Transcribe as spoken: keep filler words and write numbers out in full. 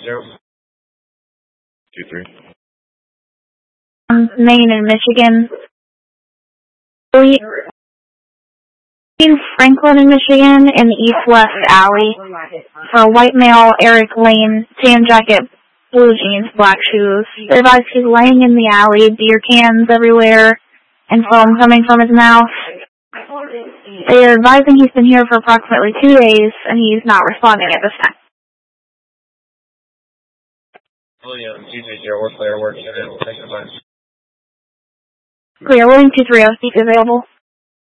zero. Two three. Um, Maine and Michigan. We in Franklin in Michigan in the east-west alley for a white male, Eric Lane, tan jacket, blue jeans, black shoes. They advise he's laying in the alley, beer cans everywhere, and foam coming from his mouth. They are advising he's been here for approximately two days, and he's not responding at this time. William, two three zero, we're clear, working it in. Thanks so much. Clear, William two three zero, seat available.